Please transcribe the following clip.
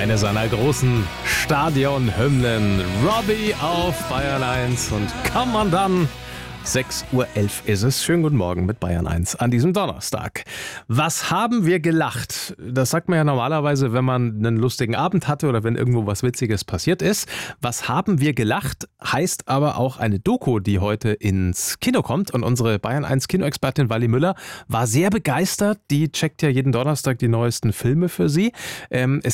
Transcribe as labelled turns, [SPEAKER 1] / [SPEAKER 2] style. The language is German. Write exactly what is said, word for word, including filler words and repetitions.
[SPEAKER 1] Eine seiner großen Stadionhymnen. Robbie auf Bayern eins und kann man dann... sechs Uhr elf ist es. Schönen guten Morgen mit Bayern eins an diesem Donnerstag. Was haben wir gelacht? Das sagt man ja normalerweise, wenn man einen lustigen Abend hatte oder wenn irgendwo was Witziges passiert ist. Was haben wir gelacht? Heißt aber auch eine Doku, die heute ins Kino kommt. Und unsere Bayern eins Kinoexpertin Wally Müller war sehr begeistert. Die checkt ja jeden Donnerstag die neuesten Filme für sie. Ähm, es